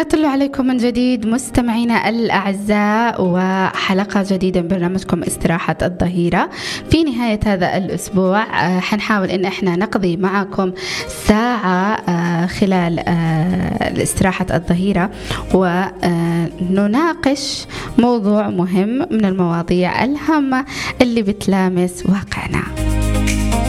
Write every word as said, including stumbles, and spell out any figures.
نطلع عليكم من جديد مستمعينا الأعزاء وحلقة جديدة من برنامجكم استراحة الظهيرة. في نهاية هذا الأسبوع حنحاول إن إحنا نقضي معكم ساعة خلال استراحة الظهيرة ونناقش موضوع مهم من المواضيع الهامة اللي بتلامس واقعنا.